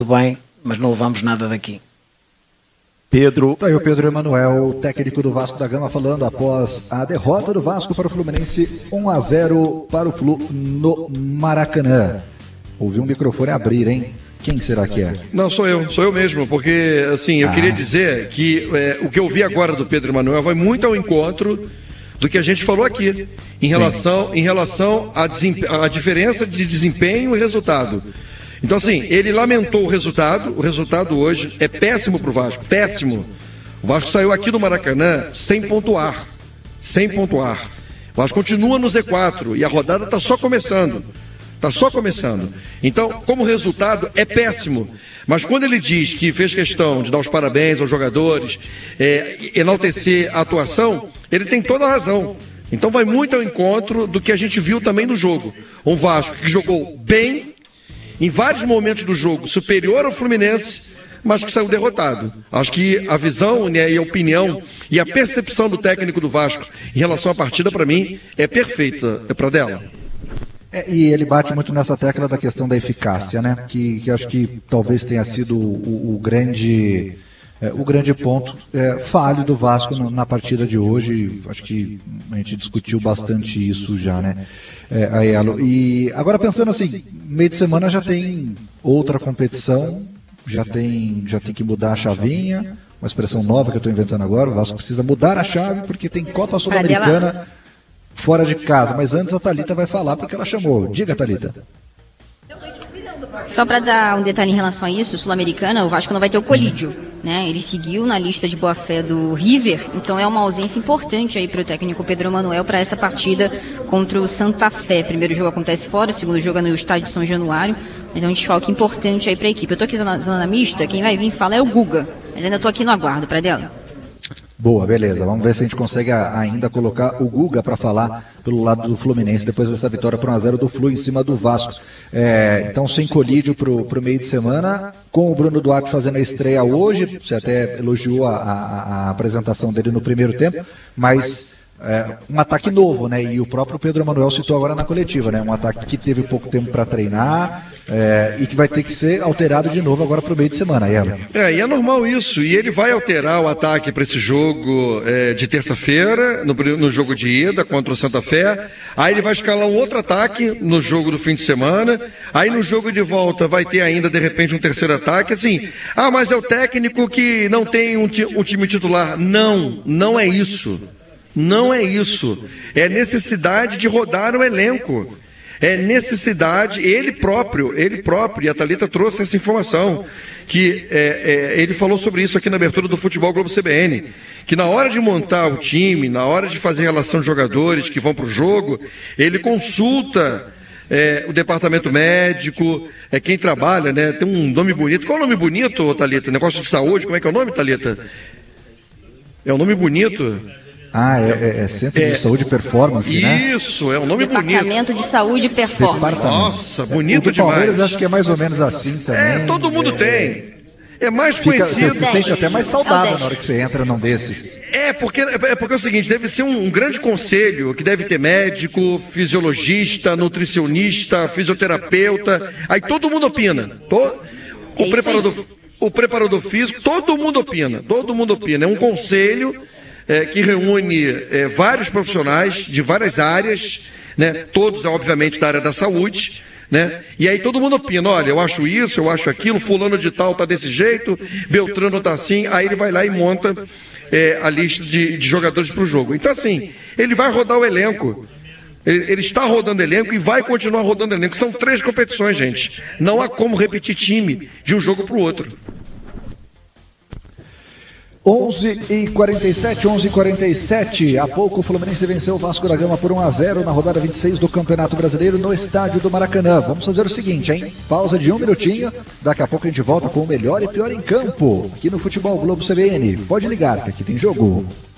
bem, mas não levamos nada daqui. Pedro. Tá aí o Pedro Emanuel, técnico do Vasco da Gama, falando após a derrota do Vasco para o Fluminense, 1-0 para o Flu no Maracanã. Ouvi um microfone abrir, hein? Quem será que é? Não, sou eu mesmo, porque assim, eu queria dizer que o que eu vi agora do Pedro Emanuel vai muito ao encontro do que a gente falou aqui, em relação à diferença de desempenho e resultado. Então, assim, ele lamentou o resultado hoje é péssimo para o Vasco, péssimo. O Vasco saiu aqui do Maracanã sem pontuar. O Vasco continua no Z4 e a rodada está só começando. Então, como resultado, é péssimo. Mas quando ele diz que fez questão de dar os parabéns aos jogadores, enaltecer a atuação, ele tem toda a razão. Então vai muito ao encontro do que a gente viu também no jogo. Um Vasco que jogou bem, em vários momentos do jogo, superior ao Fluminense, mas que saiu derrotado. Acho que a visão, né, e a opinião e a percepção do técnico do Vasco em relação à partida, para mim, é perfeita. É para dela. E ele bate muito nessa tecla da questão da eficácia, né? Que acho que talvez tenha sido o grande ponto falho do Vasco na partida de hoje. Acho que a gente discutiu bastante isso já, né? Aiello. E agora pensando assim, meio de semana já tem outra competição, já tem que mudar a chavinha, uma expressão nova que eu estou inventando agora. O Vasco precisa mudar a chave porque tem Copa Sul-Americana fora de casa. Mas antes a Thalita vai falar porque ela chamou. Diga, Thalita. Só para dar um detalhe em relação a isso, Sul-Americana, o Vasco não vai ter o Colídio, né? Ele seguiu na lista de boa-fé do River, então é uma ausência importante aí para o técnico Pedro Emanuel para essa partida contra o Santa Fé. Primeiro jogo acontece fora, o segundo jogo é no estádio de São Januário, mas é um desfalque importante aí para a equipe. Eu tô aqui na zona mista, quem vai vir falar é o Guga, mas ainda tô aqui no aguardo, para dela. Boa, beleza. Vamos ver se a gente consegue ainda colocar o Guga para falar pelo lado do Fluminense, depois dessa vitória por 1-0 do Flu em cima do Vasco. Então, sem Colídio para o meio de semana, com o Bruno Duarte fazendo a estreia hoje, você até elogiou a apresentação dele no primeiro tempo, mas um ataque novo, né? E o próprio Pedro Emanuel citou agora na coletiva, né? Um ataque que teve pouco tempo para treinar e que vai ter que ser alterado de novo agora para o meio de semana. E é normal isso. E ele vai alterar o ataque para esse jogo de terça-feira, no jogo de ida contra o Santa Fé. Aí ele vai escalar um outro ataque no jogo do fim de semana. Aí no jogo de volta vai ter ainda, de repente, um terceiro ataque. Assim, mas é o técnico que não tem um time titular. Não é isso. Não é isso. É necessidade de rodar o elenco. É necessidade, ele próprio, e a Thalita trouxe essa informação, que ele falou sobre isso aqui na abertura do Futebol Globo CBN, que na hora de montar o time, na hora de fazer relação de jogadores que vão para o jogo, ele consulta o departamento médico, quem trabalha, né? Tem um nome bonito. Qual é o nome bonito, Thalita? Negócio de saúde, como é que é o nome, Thalita? É um nome bonito. Centro de Saúde e Performance, né? Isso, é um nome bonito. Departamento de Saúde e Performance. Nossa, bonito demais. O Palmeiras acho que é mais ou menos assim também. Todo mundo tem. É mais conhecido. Você se sente até mais saudável na hora que você entra num desses. Porque é o seguinte, deve ser um grande conselho, que deve ter médico, fisiologista, nutricionista, fisioterapeuta. Aí todo mundo opina. O preparador físico, todo mundo opina. É um conselho que reúne vários profissionais de várias áreas, né? Todos, obviamente, da área da saúde, né? E aí todo mundo opina, olha, eu acho isso, eu acho aquilo, fulano de tal tá desse jeito, Beltrano tá assim, aí ele vai lá e monta a lista de jogadores para o jogo. Então, assim, ele vai rodar o elenco. Ele está rodando elenco e vai continuar rodando elenco. São 3 competições, gente. Não há como repetir time de um jogo para o outro. 11h47. Há pouco o Fluminense venceu o Vasco da Gama por 1-0 na rodada 26 do Campeonato Brasileiro no estádio do Maracanã. Vamos fazer o seguinte, hein? Pausa de 1 minutinho. Daqui a pouco a gente volta com o melhor e pior em campo aqui no Futebol Globo CBN. Pode ligar que aqui tem jogo.